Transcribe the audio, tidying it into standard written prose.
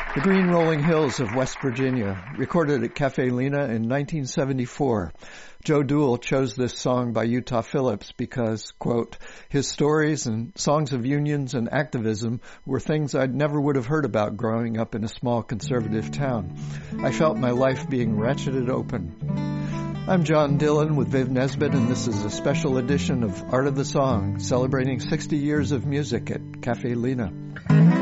The Green Rolling Hills of West Virginia, recorded at Cafe Lena in 1974. Joe Duell chose this song by Utah Phillips because, quote, his stories and songs of unions and activism were things I never would have heard about growing up in a small conservative town. I felt my life being ratcheted open. I'm John Dillon with Viv Nesbitt, and this is a special edition of Art of the Song, celebrating 60 years of music at Cafe Lena.